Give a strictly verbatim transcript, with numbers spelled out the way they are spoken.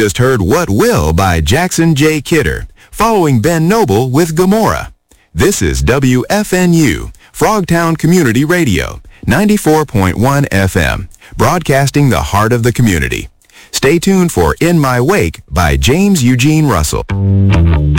just heard What Will by Jackson J. Kidder, following Ben Noble with Gomorrah. This is W F N U, Frogtown Community Radio, ninety-four point one F M, broadcasting the heart of the community. Stay tuned for In My Wake by James Eugene Russell.